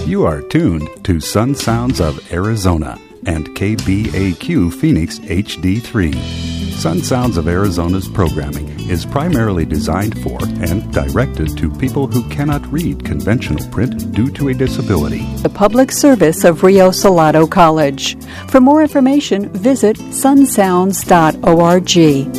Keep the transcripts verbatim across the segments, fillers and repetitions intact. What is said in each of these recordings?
You are tuned to Sun Sounds of Arizona and K B A Q Phoenix H D three. Sun Sounds of Arizona's programming is primarily designed for and directed to people who cannot read conventional print due to a disability. The public service of Rio Salado College. For more information, visit sun sounds dot org.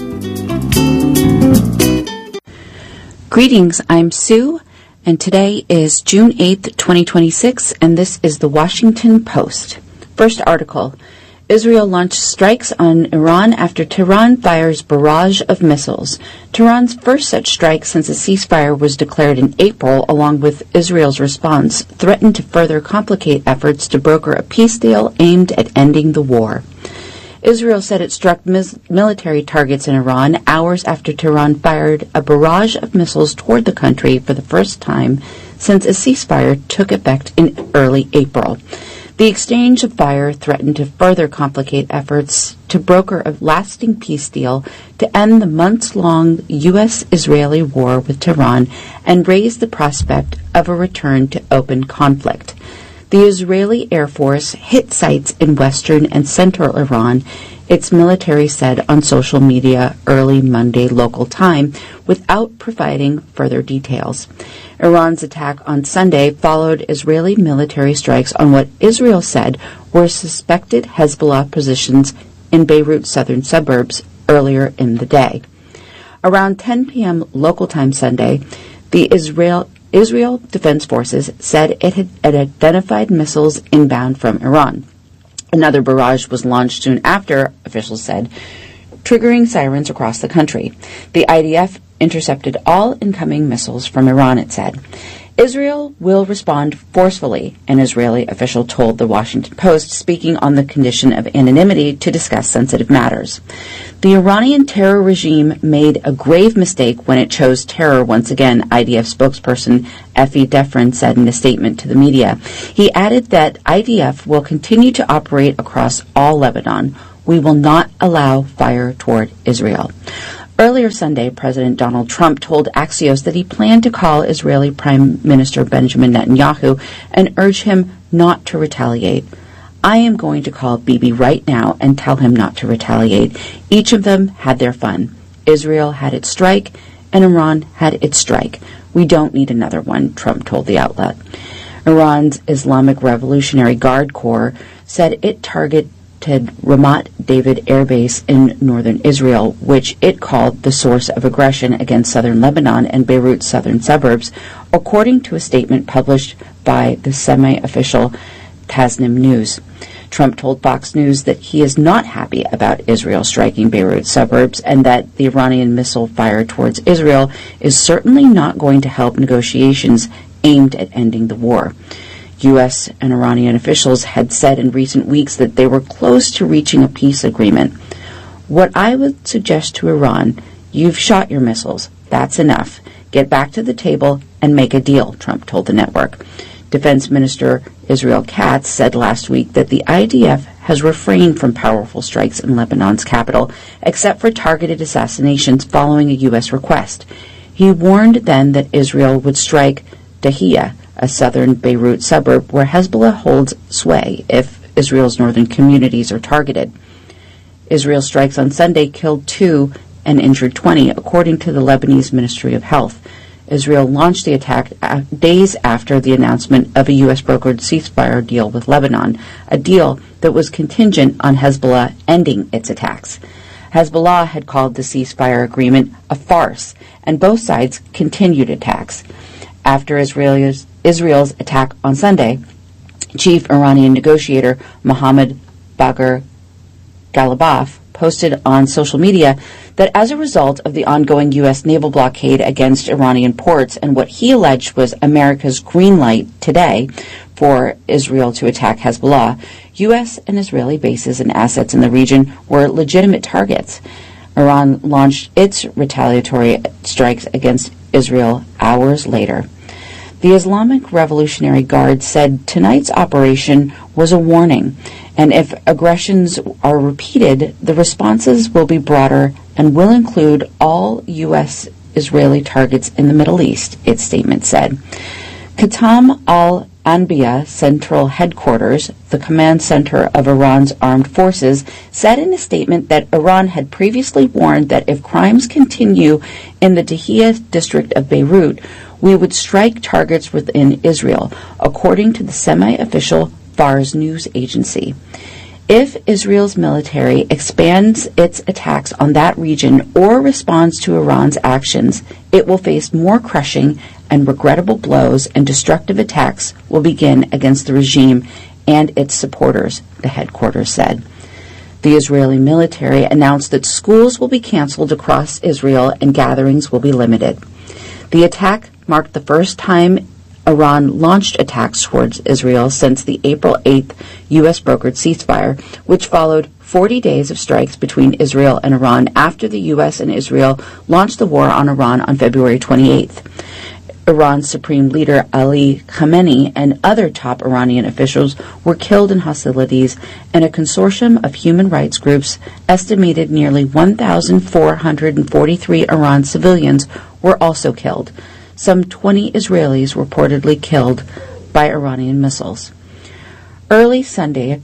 Greetings, I'm Sue, and today is June eighth, twenty twenty-six, and this is the Washington Post. First article, Israel launched strikes on Iran after Tehran fires barrage of missiles. Tehran's first such strike since a ceasefire was declared in April, along with Israel's response, threatened to further complicate efforts to broker a peace deal aimed at ending the war. Israel said it struck mis- military targets in Iran hours after Tehran fired a barrage of missiles toward the country for the first time since a ceasefire took effect in early April. The exchange of fire threatened to further complicate efforts to broker a lasting peace deal to end the months-long U S Israeli war with Tehran and raise the prospect of a return to open conflict. The Israeli Air Force hit sites in western and central Iran, its military said on social media early Monday local time, without providing further details. Iran's attack on Sunday followed Israeli military strikes on what Israel said were suspected Hezbollah positions in Beirut's southern suburbs earlier in the day. Around ten p.m. local time Sunday, the Israel Israel Defense Forces said it had identified missiles inbound from Iran. Another barrage was launched soon after, officials said, triggering sirens across the country. The I D F intercepted all incoming missiles from Iran, it said. Israel will respond forcefully, an Israeli official told the Washington Post, speaking on the condition of anonymity to discuss sensitive matters. The Iranian terror regime made a grave mistake when it chose terror once again, I D F spokesperson Effie Defrin said in a statement to the media. He added that I D F will continue to operate across all Lebanon. We will not allow fire toward Israel. Earlier Sunday, President Donald Trump told Axios that he planned to call Israeli Prime Minister Benjamin Netanyahu and urge him not to retaliate. I am going to call Bibi right now and tell him not to retaliate. Each of them had their fun. Israel had its strike, and Iran had its strike. We don't need another one, Trump told the outlet. Iran's Islamic Revolutionary Guard Corps said it targeted Ramat David Air Base in northern Israel, which it called the source of aggression against southern Lebanon and Beirut's southern suburbs, according to a statement published by the semi-official Tasnim News. Trump told Fox News that he is not happy about Israel striking Beirut's suburbs and that the Iranian missile fire towards Israel is certainly not going to help negotiations aimed at ending the war. U S and Iranian officials had said in recent weeks that they were close to reaching a peace agreement. What I would suggest to Iran, you've shot your missiles. That's enough. Get back to the table and make a deal, Trump told the network. Defense Minister Israel Katz said last week that the I D F has refrained from powerful strikes in Lebanon's capital, except for targeted assassinations following a U S request. He warned then that Israel would strike Dahiyah, a southern Beirut suburb where Hezbollah holds sway if Israel's northern communities are targeted. Israel strikes on Sunday killed two and injured twenty, according to the Lebanese Ministry of Health. Israel launched the attack days after the announcement of a U S-brokered ceasefire deal with Lebanon, a deal that was contingent on Hezbollah ending its attacks. Hezbollah had called the ceasefire agreement a farce, and both sides continued attacks. After Israel's, Israel's attack on Sunday, chief Iranian negotiator Mohammad Bagher Ghalibaf posted on social media that as a result of the ongoing U S naval blockade against Iranian ports and what he alleged was America's green light today for Israel to attack Hezbollah, U S and Israeli bases and assets in the region were legitimate targets. Iran launched its retaliatory strikes against Israel hours later. The Islamic Revolutionary Guard said tonight's operation was a warning, and if aggressions are repeated, the responses will be broader and will include all U S Israeli targets in the Middle East, its statement said. Qatam al Anbiya Central Headquarters, the command center of Iran's armed forces, said in a statement that Iran had previously warned that if crimes continue in the Dahiyeh district of Beirut, we would strike targets within Israel, according to the semi-official Fars news agency. If Israel's military expands its attacks on that region or responds to Iran's actions, it will face more crushing and regrettable blows, and destructive attacks will begin against the regime and its supporters, the headquarters said. The Israeli military announced that schools will be canceled across Israel and gatherings will be limited. The attack marked the first time Iran launched attacks towards Israel since the April eighth U S brokered ceasefire, which followed forty days of strikes between Israel and Iran after the U S and Israel launched the war on Iran on February twenty-eighth. Iran's Supreme Leader Ali Khamenei and other top Iranian officials were killed in hostilities, and a consortium of human rights groups estimated nearly one thousand four hundred forty-three Iran civilians were also killed. Some twenty Israelis reportedly killed by Iranian missiles. Early Sunday,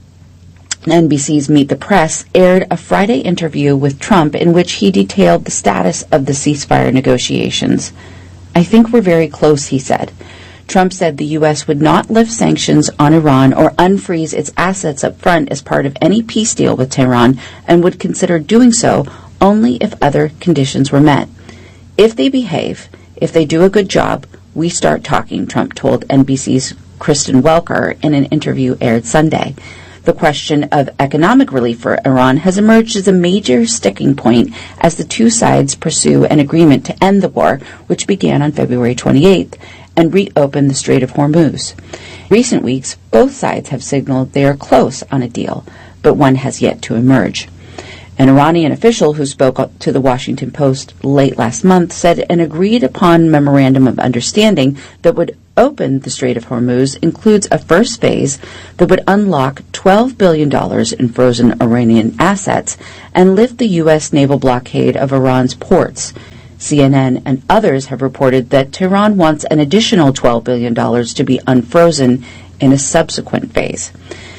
N B C's Meet the Press aired a Friday interview with Trump in which he detailed the status of the ceasefire negotiations. "I think we're very close," he said. Trump said the U S would not lift sanctions on Iran or unfreeze its assets up front as part of any peace deal with Tehran, and would consider doing so only if other conditions were met. "If they behave, if they do a good job, we start talking," Trump told N B C's Kristen Welker in an interview aired Sunday. The question of economic relief for Iran has emerged as a major sticking point as the two sides pursue an agreement to end the war, which began on February twenty-eighth, and reopen the Strait of Hormuz. Recent weeks, both sides have signaled they are close on a deal, but one has yet to emerge. An Iranian official who spoke to the Washington Post late last month said an agreed-upon memorandum of understanding that would open the Strait of Hormuz includes a first phase that would unlock twelve billion dollars in frozen Iranian assets and lift the U S naval blockade of Iran's ports. C N N and others have reported that Tehran wants an additional twelve billion dollars to be unfrozen in a subsequent phase.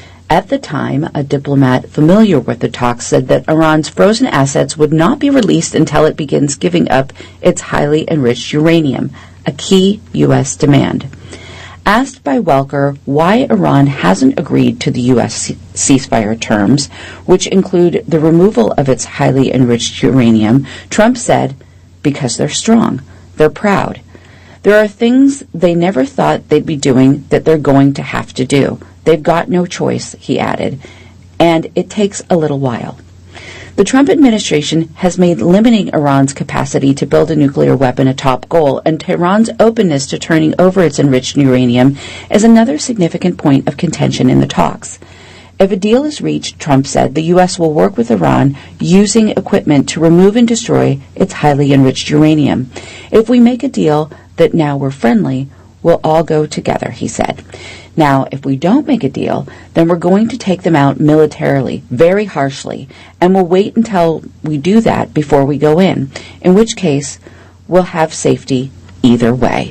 At the time, a diplomat familiar with the talks said that Iran's frozen assets would not be released until it begins giving up its highly enriched uranium, a key U S demand. Asked by Welker why Iran hasn't agreed to the U S ceasefire terms, which include the removal of its highly enriched uranium, Trump said, "Because they're strong. They're proud. There are things they never thought they'd be doing that they're going to have to do. They've got no choice," he added, "and it takes a little while." The Trump administration has made limiting Iran's capacity to build a nuclear weapon a top goal, and Tehran's openness to turning over its enriched uranium is another significant point of contention in the talks. If a deal is reached, Trump said, the U S will work with Iran using equipment to remove and destroy its highly enriched uranium. "If we make a deal that now we're friendly, we'll all go together," he said. Now, if we don't make a deal, then we're going to take them out militarily, very harshly, and we'll wait until we do that before we go in, in which case we'll have safety either way.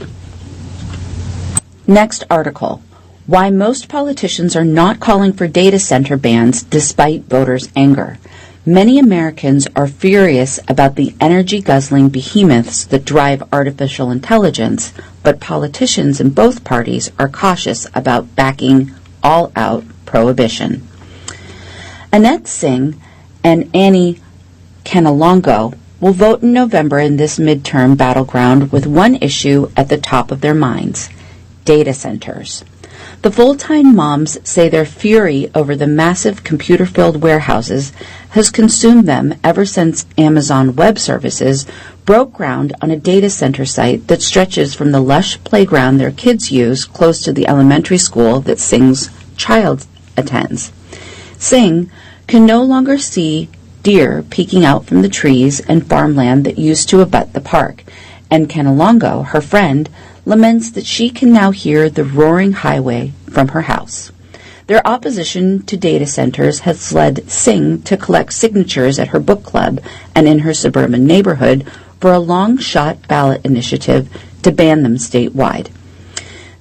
Next article: Why most politicians are not calling for data center bans despite voters' anger. Many Americans are furious about the energy-guzzling behemoths that drive artificial intelligence, but politicians in both parties are cautious about backing all-out prohibition. Annette Singh and Annie Canalongo will vote in November in this midterm battleground with one issue at the top of their minds: data centers. The full-time moms say their fury over the massive computer-filled warehouses has consumed them ever since Amazon Web Services broke ground on a data center site that stretches from the lush playground their kids use close to the elementary school that Singh's child attends. Singh can no longer see deer peeking out from the trees and farmland that used to abut the park, and Canalongo, her friend, laments that she can now hear the roaring highway from her house. Their opposition to data centers has led Singh to collect signatures at her book club and in her suburban neighborhood for a long-shot ballot initiative to ban them statewide.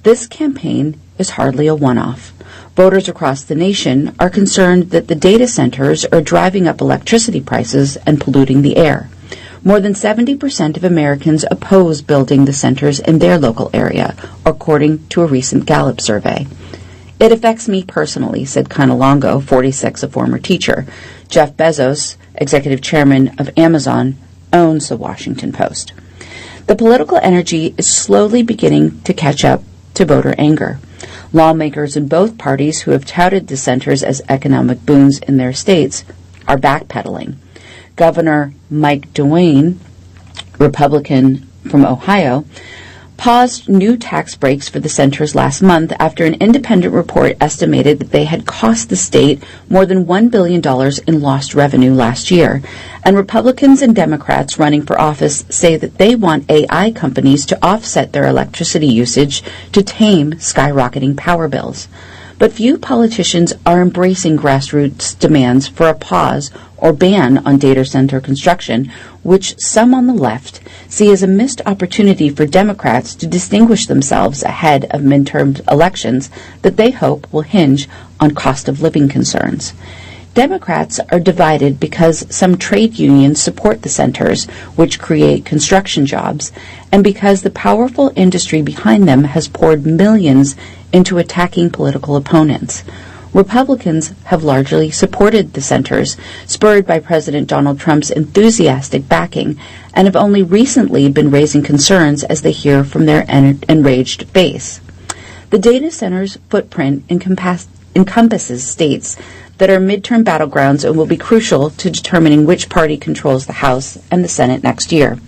This campaign is hardly a one-off. Voters across the nation are concerned that the data centers are driving up electricity prices and polluting the air. More than seventy percent of Americans oppose building the centers in their local area, according to a recent Gallup survey. It affects me personally, said Kanalongo, forty-six, a former teacher. Jeff Bezos, executive chairman of Amazon, owns the Washington Post. The political energy is slowly beginning to catch up to voter anger. Lawmakers in both parties who have touted the centers as economic boons in their states are backpedaling. Governor Mike DeWine, Republican from Ohio, paused new tax breaks for the centers last month after an independent report estimated that they had cost the state more than one billion dollars in lost revenue last year. And Republicans and Democrats running for office say that they want A I companies to offset their electricity usage to tame skyrocketing power bills. But few politicians are embracing grassroots demands for a pause or ban on data center construction, which some on the left see as a missed opportunity for Democrats to distinguish themselves ahead of midterm elections that they hope will hinge on cost of living concerns. Democrats are divided because some trade unions support the centers, which create construction jobs, and because the powerful industry behind them has poured millions into attacking political opponents. Republicans have largely supported the centers, spurred by President Donald Trump's enthusiastic backing, and have only recently been raising concerns as they hear from their en- enraged base. The data centers' footprint encompass- encompasses states that are midterm battlegrounds and will be crucial to determining which party controls the House and the Senate next year.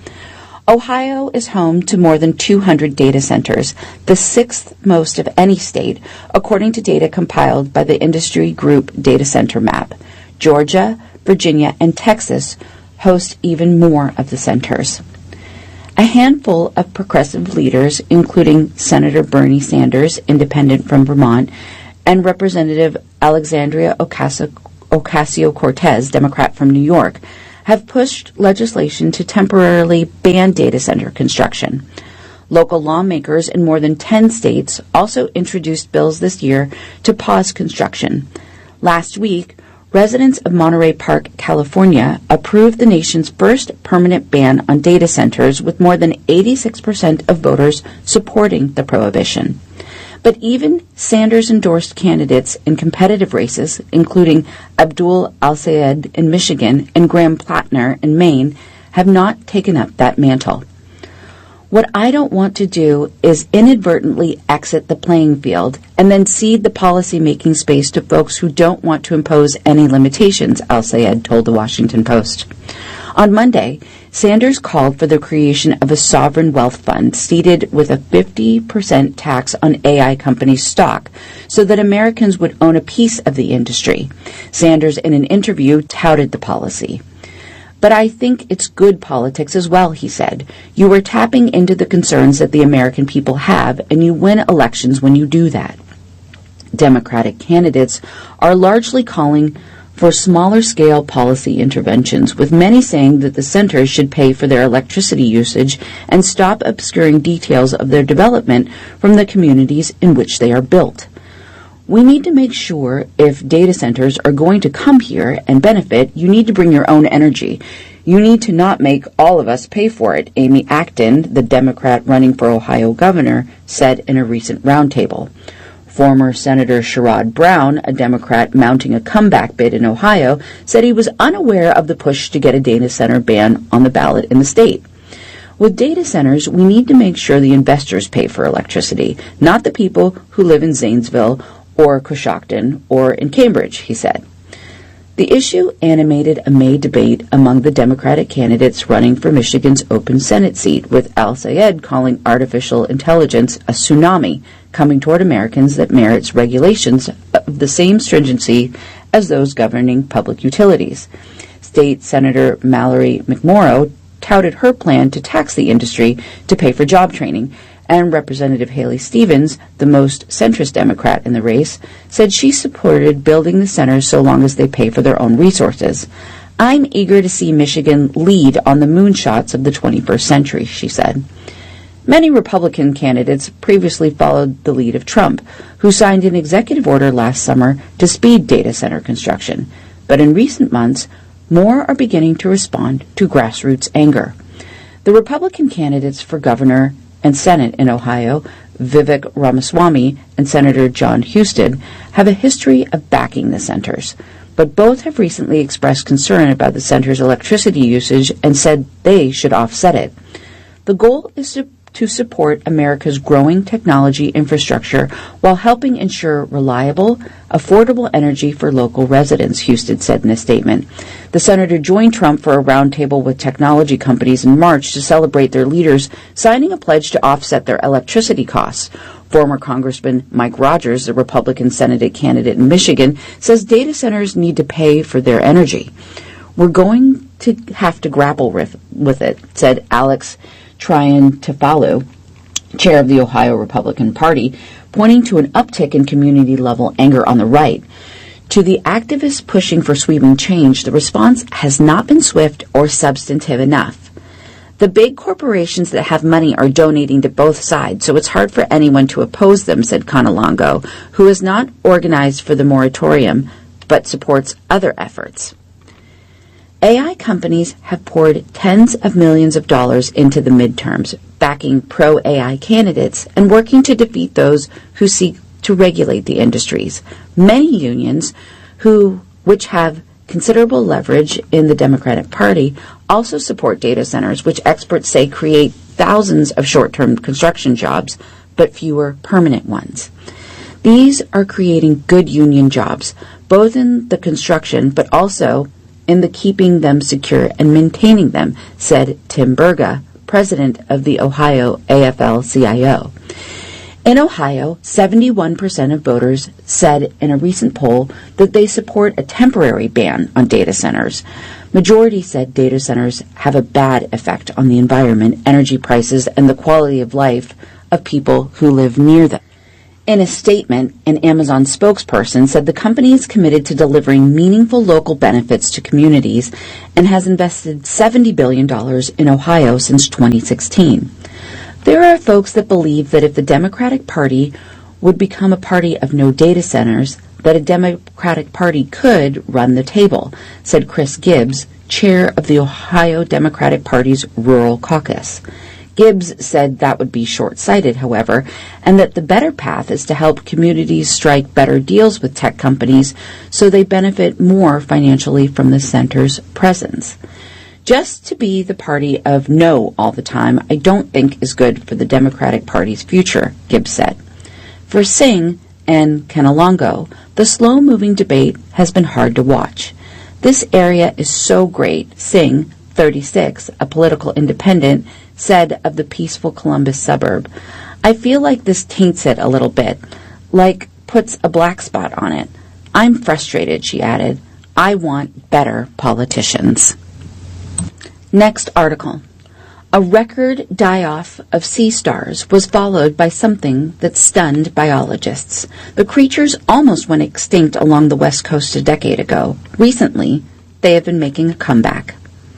Ohio is home to more than two hundred data centers, the sixth most of any state, according to data compiled by the industry group Data Center Map. Georgia, Virginia, and Texas host even more of the centers. A handful of progressive leaders, including Senator Bernie Sanders, independent from Vermont, and Representative Alexandria Ocasio-Cortez, Democrat from New York, have pushed legislation to temporarily ban data center construction. Local lawmakers in more than ten states also introduced bills this year to pause construction. Last week, residents of Monterey Park, California, approved the nation's first permanent ban on data centers, with more than eighty-six percent of voters supporting the prohibition. But even Sanders-endorsed candidates in competitive races, including Abdul Al-Sayed in Michigan and Graham Plattner in Maine, have not taken up that mantle. What I don't want to do is inadvertently exit the playing field and then cede the policy-making space to folks who don't want to impose any limitations, Al-Sayed told the Washington Post. On Monday, Sanders called for the creation of a sovereign wealth fund seeded with a fifty percent tax on A I companies' stock so that Americans would own a piece of the industry. Sanders, in an interview, touted the policy. But I think it's good politics as well, he said. You are tapping into the concerns that the American people have, and you win elections when you do that. Democratic candidates are largely calling for smaller-scale policy interventions, with many saying that the centers should pay for their electricity usage and stop obscuring details of their development from the communities in which they are built. We need to make sure if data centers are going to come here and benefit, you need to bring your own energy. You need to not make all of us pay for it, Amy Acton, the Democrat running for Ohio governor, said in a recent roundtable. Former Senator Sherrod Brown, a Democrat mounting a comeback bid in Ohio, said he was unaware of the push to get a data center ban on the ballot in the state. With data centers, we need to make sure the investors pay for electricity, not the people who live in Zanesville or Coshocton or in Cambridge, he said. The issue animated a May debate among the Democratic candidates running for Michigan's open Senate seat, with Al-Sayed calling artificial intelligence a tsunami coming toward Americans that merits regulations of the same stringency as those governing public utilities. State Senator Mallory McMorrow touted her plan to tax the industry to pay for job training, and Representative Haley Stevens, the most centrist Democrat in the race, said she supported building the centers so long as they pay for their own resources. I'm eager to see Michigan lead on the moonshots of the twenty-first century, she said. Many Republican candidates previously followed the lead of Trump, who signed an executive order last summer to speed data center construction. But in recent months, more are beginning to respond to grassroots anger. The Republican candidates for governor and Senate in Ohio, Vivek Ramaswamy and Senator John Huston, have a history of backing the centers, but both have recently expressed concern about the center's electricity usage and said they should offset it. The goal is to to support America's growing technology infrastructure while helping ensure reliable, affordable energy for local residents, Huston said in a statement. The senator joined Trump for a roundtable with technology companies in March to celebrate their leaders signing a pledge to offset their electricity costs. Former Congressman Mike Rogers, the Republican Senate candidate in Michigan, says data centers need to pay for their energy. We're going to have to grapple with, with it, said Alex Triantafalo, chair of the Ohio Republican Party, pointing to an uptick in community-level anger on the right. To the activists pushing for sweeping change, the response has not been swift or substantive enough. The big corporations that have money are donating to both sides, so it's hard for anyone to oppose them, said Conalongo, who is not organized for the moratorium but supports other efforts. A I companies have poured tens of millions of dollars into the midterms, backing pro-A I candidates and working to defeat those who seek to regulate the industries. Many unions, who which have considerable leverage in the Democratic Party, also support data centers, which experts say create thousands of short-term construction jobs, but fewer permanent ones. These are creating good union jobs, both in the construction but also in the keeping them secure and maintaining them, said Tim Berga, president of the Ohio A F L C I O. In Ohio, seventy-one percent of voters said in a recent poll that they support a temporary ban on data centers. Majority said data centers have a bad effect on the environment, energy prices, and the quality of life of people who live near them. In a statement, an Amazon spokesperson said the company is committed to delivering meaningful local benefits to communities and has invested seventy billion dollars in Ohio since twenty sixteen. There are folks that believe that if the Democratic Party would become a party of no data centers, that a Democratic Party could run the table, said Chris Gibbs, chair of the Ohio Democratic Party's Rural Caucus. Gibbs said that would be short-sighted, however, and that the better path is to help communities strike better deals with tech companies so they benefit more financially from the center's presence. Just to be the party of no all the time, I don't think is good for the Democratic Party's future, Gibbs said. For Singh and Conalongo, the slow-moving debate has been hard to watch. This area is so great, Singh, thirty-six, a political independent, said of the peaceful Columbus suburb. I feel like this taints it a little bit, like puts a black spot on it. I'm frustrated, she added. I want better politicians. Next article. A record die-off of sea stars was followed by something that stunned biologists. The creatures almost went extinct along the West Coast a decade ago. Recently, they have been making a comeback.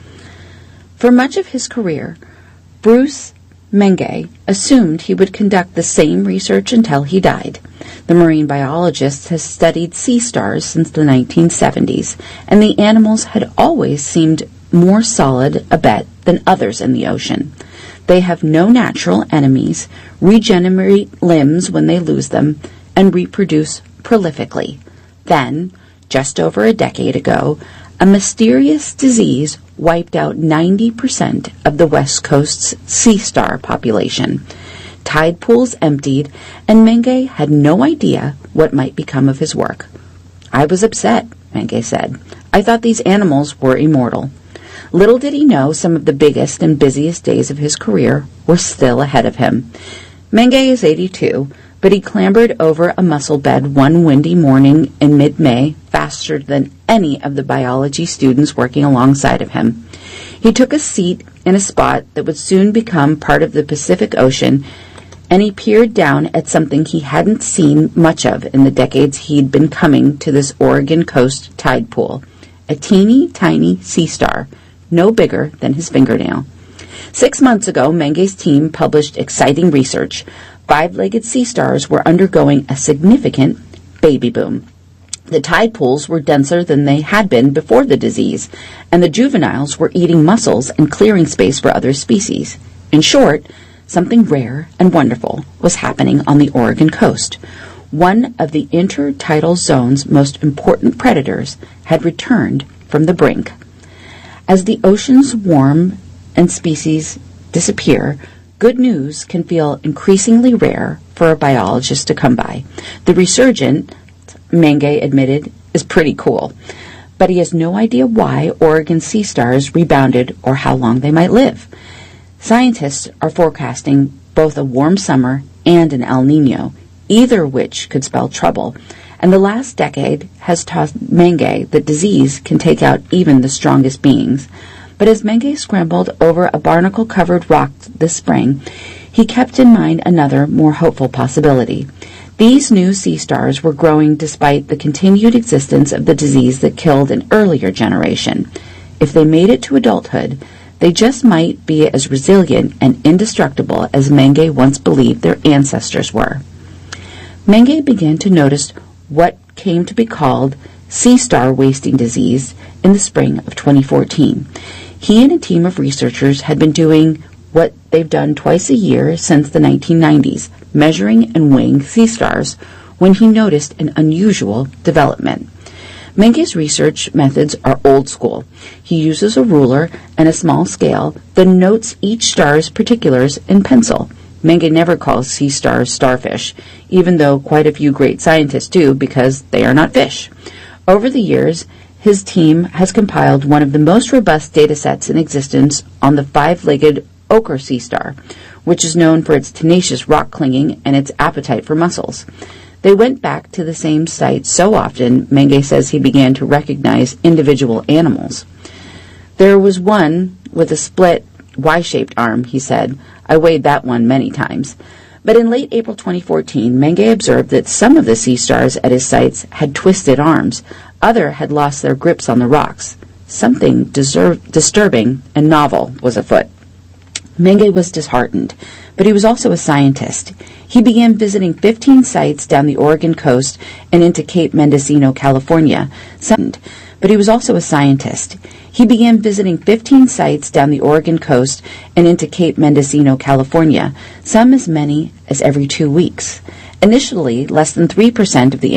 For much of his career, Bruce Menge assumed he would conduct the same research until he died. The marine biologist has studied sea stars since the nineteen seventies, and the animals had always seemed more solid a bet than others in the ocean. They have no natural enemies, regenerate limbs when they lose them, and reproduce prolifically. Then, just over a decade ago, a mysterious disease wiped out ninety percent of the West Coast's sea star population. Tide pools emptied, and Menge had no idea what might become of his work. I was upset, Menge said. I thought these animals were immortal. Little did he know some of the biggest and busiest days of his career were still ahead of him. Menge is eighty-two, but he clambered over a mussel bed one windy morning in mid-May faster than any of the biology students working alongside of him. He took a seat in a spot that would soon become part of the Pacific Ocean, and he peered down at something he hadn't seen much of in the decades he'd been coming to this Oregon coast tide pool. A teeny tiny sea star, no bigger than his fingernail. Six months ago, Menge's team published exciting research. Five-legged sea stars were undergoing a significant baby boom. The tide pools were denser than they had been before the disease, and the juveniles were eating mussels and clearing space for other species. In short, something rare and wonderful was happening on the Oregon coast. One of the intertidal zone's most important predators had returned from the brink. As the oceans warm and species disappear, good news can feel increasingly rare for a biologist to come by. The resurgent, Menge admitted, is pretty cool, but he has no idea why Oregon sea stars rebounded or how long they might live. Scientists are forecasting both a warm summer and an El Nino, either of which could spell trouble, and the last decade has taught Menge that disease can take out even the strongest beings. But as Menge scrambled over a barnacle-covered rock this spring, he kept in mind another, more hopeful possibility. These new sea stars were growing despite the continued existence of the disease that killed an earlier generation. If they made it to adulthood, they just might be as resilient and indestructible as Menge once believed their ancestors were. Menge began to notice what came to be called sea star wasting disease in the spring of twenty fourteen. He and a team of researchers had been doing what they've done twice a year since the nineteen nineties, measuring and weighing sea stars, when he noticed an unusual development. Menge's research methods are old school. He uses a ruler and a small scale, then notes each star's particulars in pencil. Menge never calls sea stars starfish, even though quite a few great scientists do, because they are not fish. Over the years, his team has compiled one of the most robust data sets in existence on the five-legged ochre sea star, which is known for its tenacious rock clinging and its appetite for mussels. They went back to the same site so often, Menge says he began to recognize individual animals. There was one with a split Y-shaped arm, he said. I weighed that one many times. But in late April twenty fourteen, Menge observed that some of the sea stars at his sites had twisted arms. Others had lost their grips on the rocks. Something deserve, disturbing and novel was afoot. Menge was disheartened, but he was also a scientist. He began visiting fifteen sites down the Oregon coast and into Cape Mendocino, California. But he was also a scientist. He began visiting fifteen sites down the Oregon coast and into Cape Mendocino, California, some as many as every two weeks. Initially, less than three percent of the